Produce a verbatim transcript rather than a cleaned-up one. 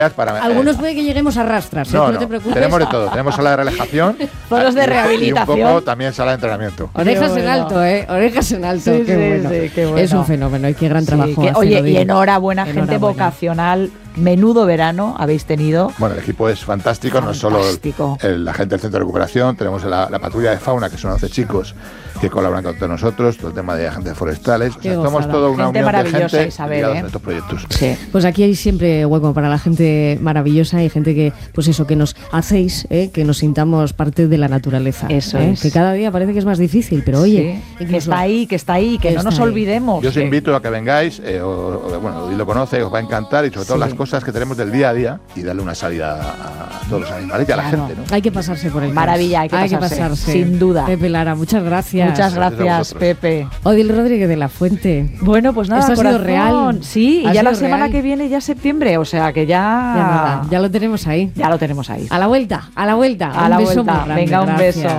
Para, Algunos eh, puede que lleguemos a rastras, no, no, no te preocupes. Tenemos de todo. Tenemos sala de relajación. Foros de rehabilitación. Y un poco también sala de entrenamiento. Orejas Qué en bueno. alto, ¿eh? Orejas en alto. Sí, qué, sí, bueno. sí, qué bueno. Es un fenómeno y qué gran Sí, trabajo que- hace, oye, lo y digo. enhorabuena, gente Enhorabuena. vocacional. Menudo verano habéis tenido. Bueno, el equipo es fantástico, no solo Fantástico. el- el- la gente del centro de recuperación, tenemos la, la patrulla de fauna, que son once chicos que colaboran con todos nosotros, todo el tema de agentes forestales. O Qué sea, somos gozada. toda una Gente unión de maravillosa, gente Isabel, ligados ¿eh? en estos proyectos. Sí. Pues aquí hay siempre hueco para la gente maravillosa y gente que, pues eso, que nos hacéis, ¿eh? Que nos sintamos parte de la naturaleza. Eso ¿eh? es. Que cada día parece que es más difícil, pero oye, Sí, que incluso- está ahí, que está ahí, que que no está nos ahí. olvidemos. Yo os que- invito a que vengáis, eh, o, o, bueno, Odil lo conoce, os va a encantar, y sobre todo Sí. las cosas que tenemos del día a día, y darle una salida a, a todos los animales y a la Claro. gente, ¿no? Hay que pasarse por el Maravilla, hay que pasarse, sin duda. Pepe Lara, muchas gracias. Muchas Gracias a gracias, vosotros. Pepe. Odil Rodríguez de la Fuente. Bueno, pues nada, Esto ha sido corazón. real. Sí, y Ha ya la sido semana real. que viene ya es septiembre, o sea que Ya, ya nada, ya lo tenemos ahí. ya lo tenemos ahí. A la vuelta, a la vuelta. A un la beso vuelta. muy grande, Venga, un gracias. beso.